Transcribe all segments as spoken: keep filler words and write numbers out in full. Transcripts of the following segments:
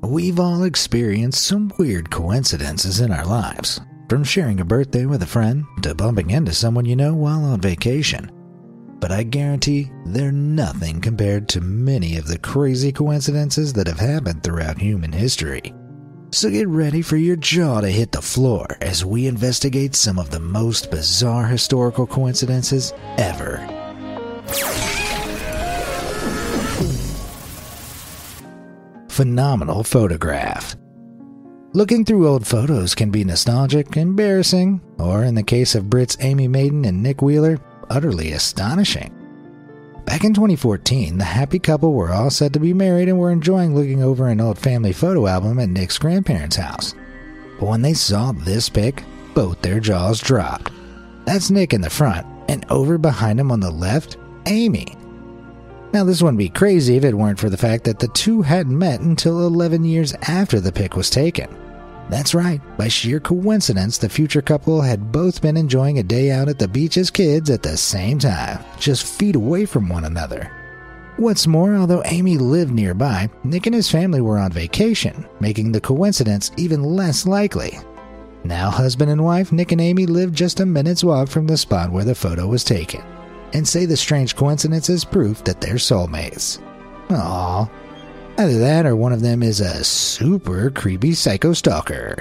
We've all experienced some weird coincidences in our lives, from sharing a birthday with a friend to bumping into someone you know while on vacation. But I guarantee they're nothing compared to many of the crazy coincidences that have happened throughout human history. So get ready for your jaw to hit the floor as we investigate some of the most bizarre historical coincidences ever. Phenomenal photograph. Looking through old photos can be nostalgic, embarrassing, or in the case of Brits Amy Maiden and Nick Wheeler, utterly astonishing. Back in twenty fourteen, the happy couple were all set to be married and were enjoying looking over an old family photo album at Nick's grandparents' house. But when they saw this pic, both their jaws dropped. That's Nick in the front, and over behind him on the left, Amy. Now this wouldn't be crazy if it weren't for the fact that the two hadn't met until eleven years after the pic was taken. That's right, by sheer coincidence, the future couple had both been enjoying a day out at the beach as kids at the same time, just feet away from one another. What's more, although Amy lived nearby, Nick and his family were on vacation, making the coincidence even less likely. Now husband and wife, Nick and Amy lived just a minute's walk from the spot where the photo was taken, and say the strange coincidence is proof that they're soulmates. Aww. Either that or one of them is a super creepy psycho stalker.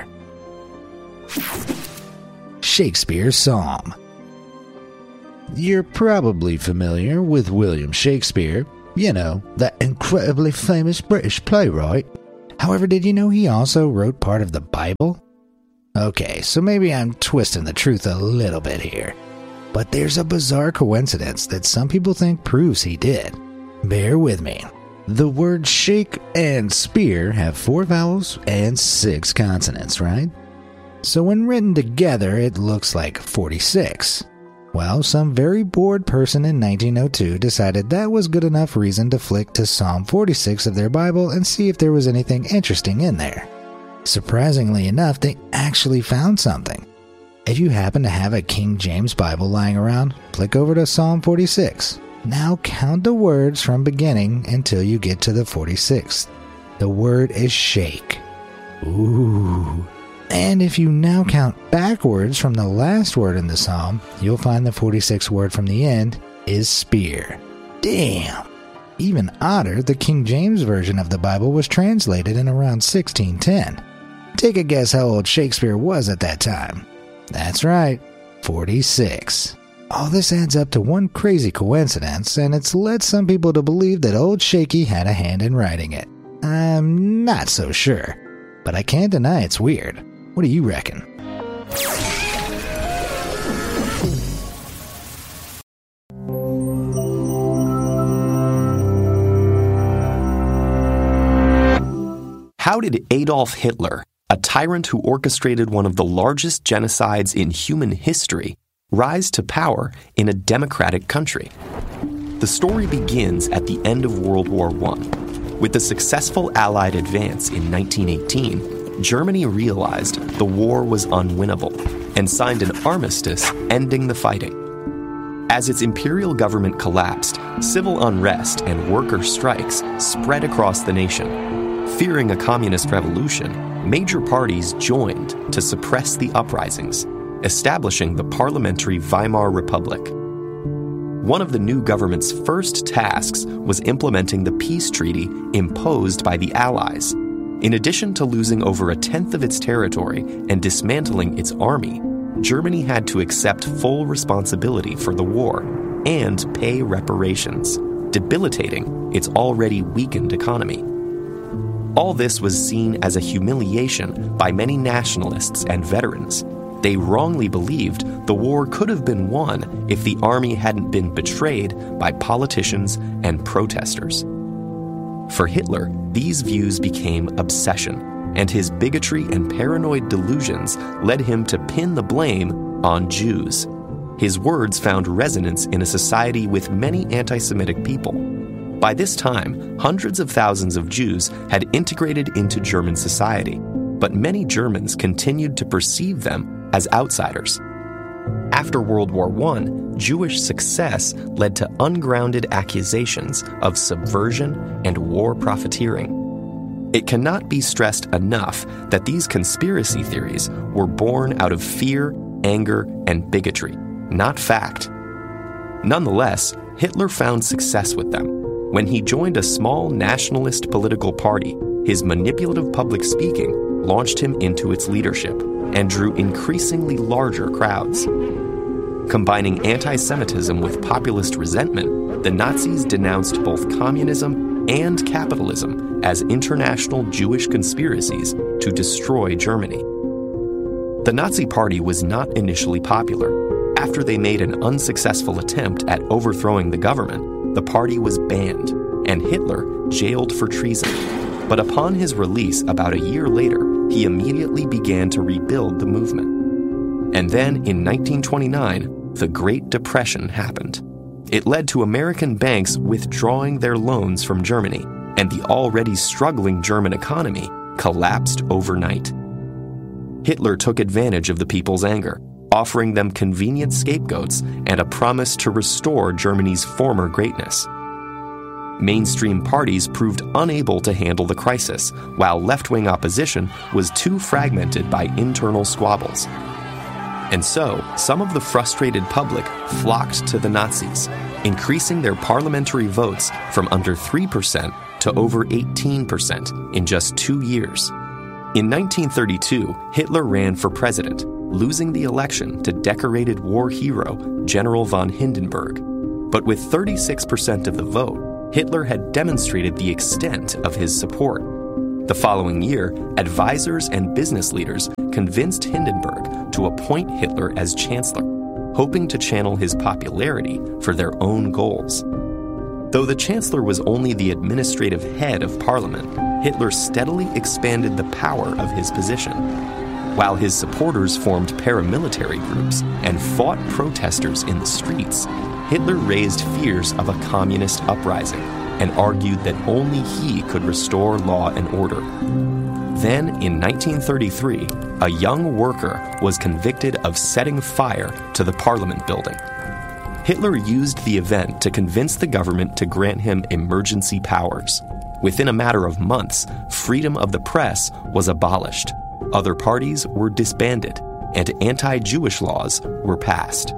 Shakespeare's Psalm. You're probably familiar with William Shakespeare, you know, that incredibly famous British playwright. However, did you know he also wrote part of the Bible? Okay, so maybe I'm twisting the truth a little bit here. But there's a bizarre coincidence that some people think proves he did. Bear with me. The words shake and spear have four vowels and six consonants, right? So when written together, it looks like forty-six. Well, some very bored person in nineteen oh two decided that was good enough reason to flick to Psalm forty-six of their Bible and see if there was anything interesting in there. Surprisingly enough, they actually found something. If you happen to have a King James Bible lying around, flick over to Psalm forty-six. Now count the words from beginning until you get to the forty-sixth. The word is shake. Ooh. And if you now count backwards from the last word in the psalm, you'll find the forty-sixth word from the end is spear. Damn. Even odder, the King James Version of the Bible was translated in around sixteen ten. Take a guess how old Shakespeare was at that time. That's right, forty-six. All this adds up to one crazy coincidence, and it's led some people to believe that old Shaky had a hand in writing it. I'm not so sure, but I can't deny it's weird. What do you reckon? How did Adolf Hitler, a tyrant who orchestrated one of the largest genocides in human history, rise to power in a democratic country? The story begins at the end of World War One. With the successful Allied advance in nineteen eighteen, Germany realized the war was unwinnable and signed an armistice ending the fighting. As its imperial government collapsed, civil unrest and worker strikes spread across the nation. Fearing a communist revolution, major parties joined to suppress the uprisings, establishing the parliamentary Weimar Republic. One of the new government's first tasks was implementing the peace treaty imposed by the Allies. In addition to losing over a tenth of its territory and dismantling its army, Germany had to accept full responsibility for the war and pay reparations, debilitating its already weakened economy. All this was seen as a humiliation by many nationalists and veterans. They wrongly believed the war could have been won if the army hadn't been betrayed by politicians and protesters. For Hitler, these views became obsession, and his bigotry and paranoid delusions led him to pin the blame on Jews. His words found resonance in a society with many anti-Semitic people. By this time, hundreds of thousands of Jews had integrated into German society, but many Germans continued to perceive them as outsiders. After World War One, Jewish success led to ungrounded accusations of subversion and war profiteering. It cannot be stressed enough that these conspiracy theories were born out of fear, anger, and bigotry, not fact. Nonetheless, Hitler found success with them. When he joined a small nationalist political party, his manipulative public speaking launched him into its leadership and drew increasingly larger crowds. Combining anti-Semitism with populist resentment, the Nazis denounced both communism and capitalism as international Jewish conspiracies to destroy Germany. The Nazi Party was not initially popular. After they made an unsuccessful attempt at overthrowing the government, the party was banned, and Hitler jailed for treason. But upon his release about a year later, he immediately began to rebuild the movement. And then, in nineteen twenty-nine, the Great Depression happened. It led to American banks withdrawing their loans from Germany, and the already struggling German economy collapsed overnight. Hitler took advantage of the people's anger, offering them convenient scapegoats and a promise to restore Germany's former greatness. Mainstream parties proved unable to handle the crisis, while left-wing opposition was too fragmented by internal squabbles. And so, some of the frustrated public flocked to the Nazis, increasing their parliamentary votes from under three percent to over eighteen percent in just two years. In nineteen thirty-two, Hitler ran for president, losing the election to decorated war hero General von Hindenburg. But with thirty-six percent of the vote, Hitler had demonstrated the extent of his support. The following year, advisors and business leaders convinced Hindenburg to appoint Hitler as chancellor, hoping to channel his popularity for their own goals. Though the chancellor was only the administrative head of parliament, Hitler steadily expanded the power of his position. While his supporters formed paramilitary groups and fought protesters in the streets, Hitler raised fears of a communist uprising and argued that only he could restore law and order. Then, in nineteen thirty-three, a young worker was convicted of setting fire to the Parliament building. Hitler used the event to convince the government to grant him emergency powers. Within a matter of months, freedom of the press was abolished, other parties were disbanded, and anti-Jewish laws were passed.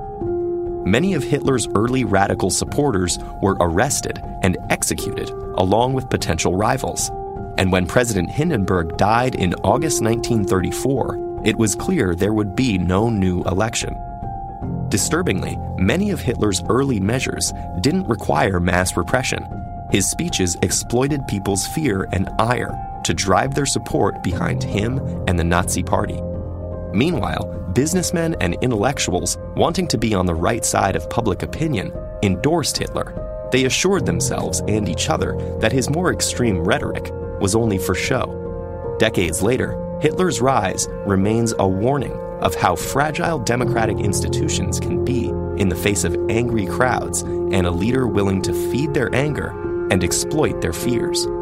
Many of Hitler's early radical supporters were arrested and executed, along with potential rivals. And when President Hindenburg died in August nineteen thirty-four, it was clear there would be no new election. Disturbingly, many of Hitler's early measures didn't require mass repression. His speeches exploited people's fear and ire to drive their support behind him and the Nazi Party. Meanwhile, businessmen and intellectuals wanting to be on the right side of public opinion endorsed Hitler. They assured themselves and each other that his more extreme rhetoric was only for show. Decades later, Hitler's rise remains a warning of how fragile democratic institutions can be in the face of angry crowds and a leader willing to feed their anger and exploit their fears.